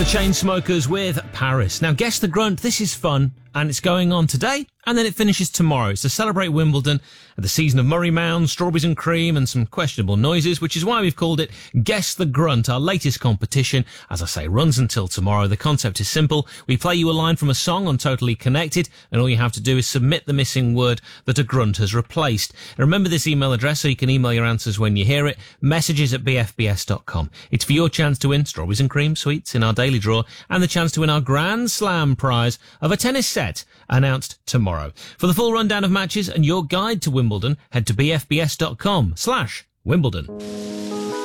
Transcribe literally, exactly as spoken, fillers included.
The Chainsmokers with Paris. Now, guess the grunt. This is fun, and it's going on today, and then it finishes tomorrow. It's to celebrate Wimbledon, the season of Murray Mound, strawberries and cream, and some questionable noises, which is why we've called it Guess the Grunt, our latest competition. As I say, runs until tomorrow. The concept is simple. We play you a line from a song on Totally Connected, and all you have to do is submit the missing word that a grunt has replaced. And remember this email address so you can email your answers when you hear it. Messages at b f b s dot com. It's for your chance to win strawberries and cream sweets in our daily draw, and the chance to win our Grand Slam prize of a tennis set, announced tomorrow. For the full rundown of matches and your guide to Wimbledon, head to b f b s dot com slash Wimbledon.